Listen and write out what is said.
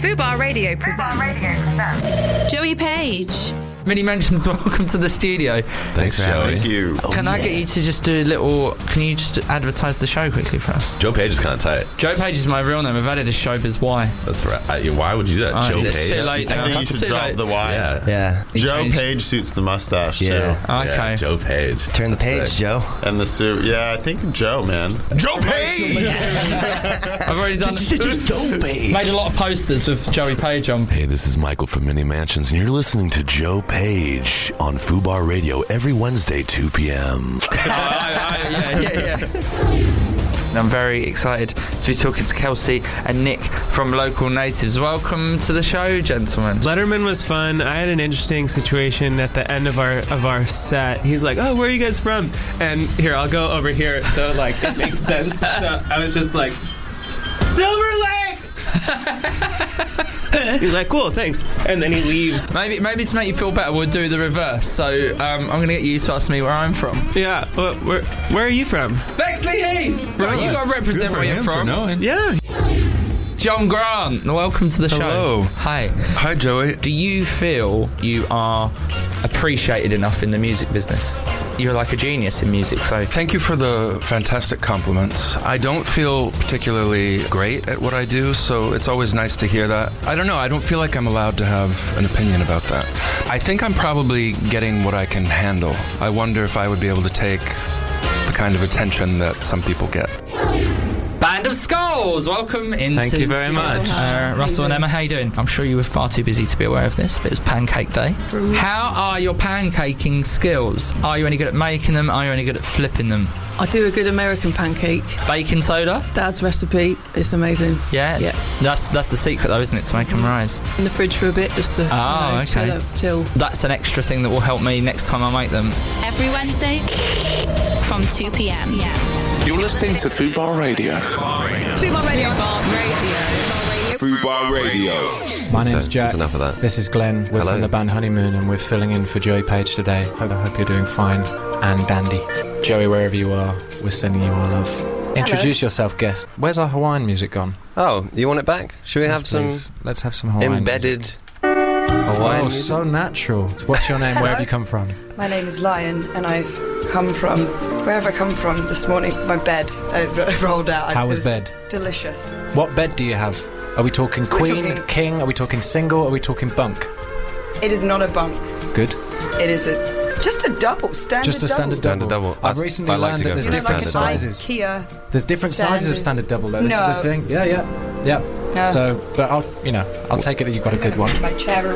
Fubar Radio presents Joey Page. Mini Mentions, welcome to the studio. Thanks for having me. Thank you. Can I get you to just do a little... Can you just advertise the show quickly for us? Joe Page is kind of tight. Joe Page is my real name. I've added a showbiz Y. That's right. Why would you do that? Joe it's Page? too late now. I think you It's should too drop late. the Y. Yeah. Joe changed. Page suits the mustache, Yeah. too. Okay. Yeah, Joe Page. Turn the page, Sick. Joe. And the suit. Yeah, I think Joe, man. Joe Page! I've already done... Joe Page. made a lot of posters with Joey Page on. Hey, this is Michael from Mini Mansions, and you're listening to Joe Page on Fubar Radio every Wednesday, 2 p.m. Yeah. And I'm very excited to be talking to Kelsey and Nick from Local Natives. Welcome to the show, gentlemen. Letterman was fun. I had an interesting situation at the end of our set. He's like, "Oh, where are you guys from?" And here, I'll go over here, so like it makes sense. So I was just like, "Silver Lake." He's like, "Cool, thanks," and then he leaves. Maybe to make you feel better, we'll do the reverse. So I'm going to get you to ask me where I'm from. Yeah, where are you from? Bexley Heath! Right, you got to represent where you're from. Yeah. John Grant, welcome to the show. Hello. Hi. Hi, Joey. Do you feel you are appreciated enough in the music business? You're like a genius in music, so... Thank you for the fantastic compliments. I don't feel particularly great at what I do, so it's always nice to hear that. I don't know, I don't feel like I'm allowed to have an opinion about that. I think I'm probably getting what I can handle. I wonder if I would be able to take the kind of attention that some people get. Band of Skulls, welcome into... Thank you very much. Russell and Emma, how you doing? I'm sure you were far too busy to be aware of this, but it was Pancake Day. How are your pancaking skills? Are you any good at making them? Are you any good at flipping them? I do a good American pancake. Baking soda? Dad's recipe is amazing. Yeah? That's the secret though, isn't it, to make them rise? In the fridge for a bit just to okay. chill. That's an extra thing that will help me next time I make them. Every Wednesday from 2 p.m. You're listening to Fubar Radio. Fubar Radio. Fubar Radio. My name's Jack. That's enough of that. This is Glenn. We're Hello. from the band Honeymoon, and we're filling in for Joey Page today. I hope you're doing fine and dandy. Joey, wherever you are, we're sending you our love. Introduce yourself, guest. Where's our Hawaiian music gone? Oh, you want it back? Should we have some Let's have some Hawaiian embedded music. Hawaiian Oh, music? so natural. What's your name? Where have you come from? My name is Lion, and I've come from wherever I come from this morning. My bed I rolled out. How It was bed? Delicious. What bed do you have? Are we talking queen, talking- king? Are we talking single? Are we talking bunk? It is not a bunk. Good. It is just a double standard. Just a standard Standard double. double. I've recently I like learned to that go there's for different standard sizes. IKEA. There's different sizes of standard double, though. This is the thing. Yeah. No. So, but I'll take it that you've got a good one. My chair